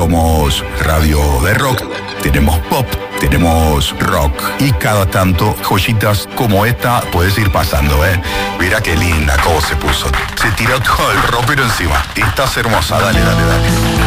somos radio de rock, tenemos pop, tenemos rock y cada tanto joyitas como esta puedes ir pasando, ¿eh? Mira qué linda cómo se puso. Se tiró todo el ropero encima. Estás hermosa, dale, dale, dale.